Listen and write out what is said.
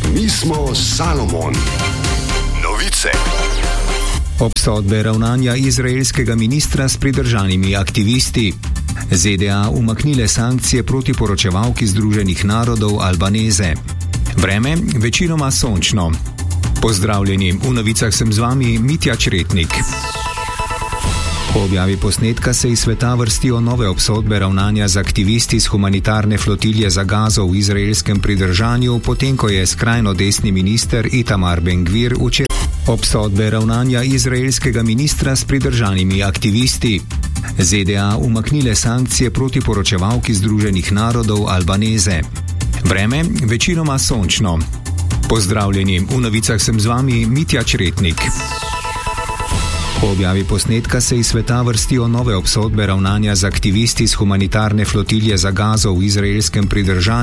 Mi smo Salomon. Novice. Obsodbe ravnanja izraelskega ministra s pridržanimi aktivisti. ZDA umaknile sankcije proti poročevalki Združenih narodov Albaneze. Vreme večinoma sončno. Pozdravljeni, v novicah sem z vami Mitja Čretnik. Po objavi posnetka se iz sveta vrstijo nove obsodbe ravnanja z aktivisti z humanitarne flotilje za Gazo v izraelskem pridržanju, potem ko je skrajno desni minister Itamar Ben-Gvir obsodbe ravnanja izraelskega ministra s pridržanimi aktivisti. ZDA umaknile sankcije proti poročevalki Združenih narodov Albaneze. Vreme večinoma sončno. Pozdravljeni, v novicah sem z vami Mitja Čretnik. Po objavi posnetka se iz sveta vrstijo nove obsodbe ravnanja z aktivisti z humanitarne flotilje za Gazo v izraelskem pridržanju.